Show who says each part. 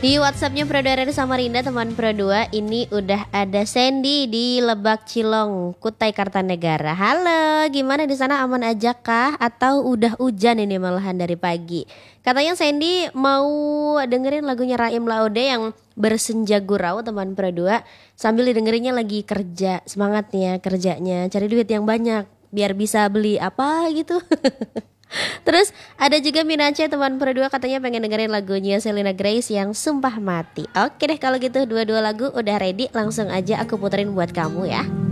Speaker 1: Di WhatsAppnya Pro 2 dari Samarinda, teman Pro 2, ini udah ada Sandy di Lebak Cilong, Kutai Kartanegara. Halo, gimana di sana, aman aja kah? Atau udah hujan ini malahan dari pagi? Katanya Sandy mau dengerin lagunya Raim Laude yang Bersenja Gurau, teman Pro 2. Sambil didengerinnya lagi kerja, semangatnya kerjanya, cari duit yang banyak biar bisa beli apa gitu. Terus ada juga Minace, teman Pro 2, katanya pengen dengerin lagunya Selena Grace yang Sumpah Mati. Oke deh kalau gitu, dua-dua lagu udah ready, langsung aja aku puterin buat kamu ya.